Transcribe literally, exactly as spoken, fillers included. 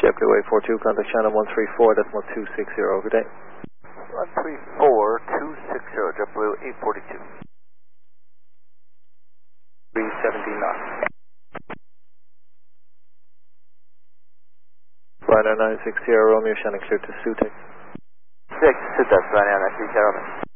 JetBlue eight four two, contact channel one three four, decimal two six zero, good day. one three four two six zero, JetBlue eight forty-two. three seventy knots. Ryanair nine six zero, Romeo, Shannon clear to Sutek. six, Sutek, Ryanair nine six zero.